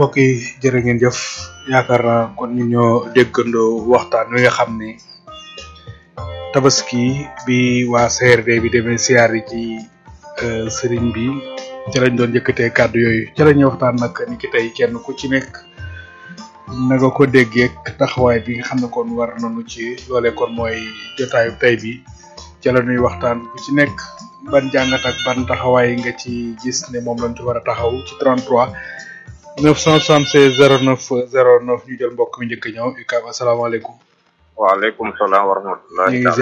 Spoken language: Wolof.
mbokk yi jërë ngeen jëf yaakaar naa kon ñu ñoo déggandoo waxtaan wi nga xam ne tabaski bi waa CRD bi demee siyaar yi ci sëriñ bi ci lañ doon yëkkatee kàddu yooyu ci lañuy waxtaan nag ni ki tey kenn ku ci nekk na nga ko déggee ak taxawaay bi nga xam ne kon war nañu ci loolee kon mooy jotaayu tey bi ci la ñuy waxtaan ku ci nekk ban jàngat ak ban taxawaay nga ci gis ne moom lañ ci war a taxaw ci 33 976 09 09 ñu jël mbokk mi njëkk ñëw UCAB asalaamaaleykum. waaleykum salaam wa rahmatulah.